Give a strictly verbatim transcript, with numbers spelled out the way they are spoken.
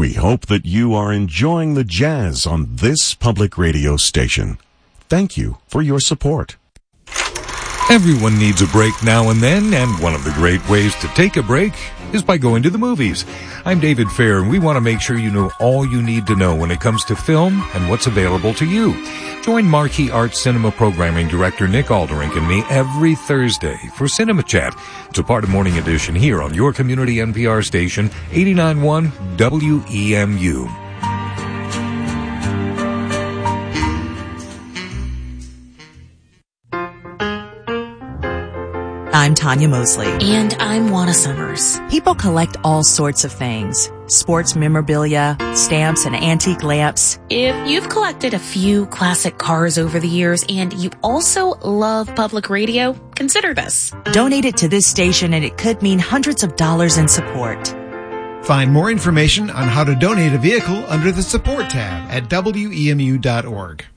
We hope that you are enjoying the jazz on this public radio station. Thank you for your support. Everyone needs a break now and then, and one of the great ways to take a break is by going to the movies. I'm David Fair, and we want to make sure you know all you need to know when it comes to film and what's available to you. Join Marquee Arts Cinema Programming Director Nick Alderink and me every Thursday for Cinema Chat. It's a part of Morning Edition here on your community N P R station, eighty-nine point one W E M U. I'm Tanya Mosley. And I'm Juana Summers. People collect all sorts of things. Sports memorabilia, stamps, and antique lamps. If you've collected a few classic cars over the years and you also love public radio, consider this. Donate it to this station and it could mean hundreds of dollars in support. Find more information on how to donate a vehicle under the support tab at W E M U dot org.